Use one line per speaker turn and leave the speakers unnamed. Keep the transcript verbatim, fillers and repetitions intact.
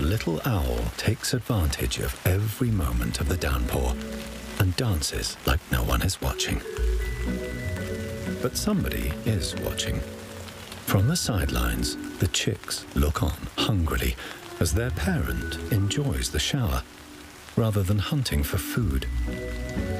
the little owl takes advantage of every moment of the downpour and dances like no one is watching. But somebody is watching. From the sidelines, the chicks look on hungrily as their parent enjoys the shower rather than hunting for food.